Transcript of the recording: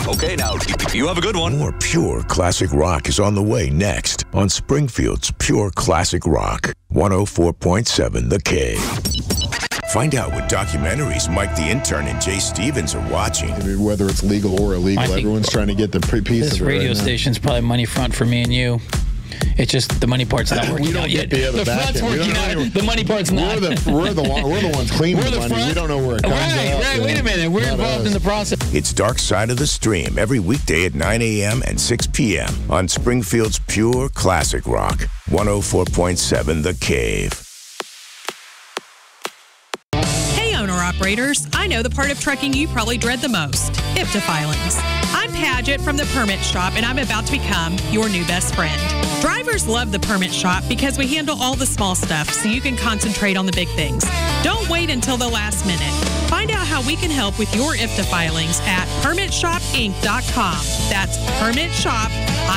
Okay, now, you have a good one. More pure classic rock is on the way next on Springfield's Pure Classic Rock. 104.7 The Cave. Find out what documentaries Mike the Intern and Jay Stevens are watching. Whether it's legal or illegal, everyone's trying to get the piece of it. This radio station's probably money front for me and you. It's just the money part's not working out yet. The front's working out. The money part's not. We're the ones cleaning the money. Front. We don't know where it comes out. Right. Wait a minute. We're involved in the process. It's Dark Side of the Stream every weekday at 9 a.m. and 6 p.m. on Springfield's Pure Classic Rock. 104.7 The Cave. Operators, I know the part of trucking you probably dread the most, IFTA filings. I'm Paget from the Permit Shop, and I'm about to become your new best friend. Drivers love the Permit Shop because we handle all the small stuff so you can concentrate on the big things. Don't wait until the last minute. Find out how we can help with your IFTA filings at PermitShopInc.com. That's Permit Shop,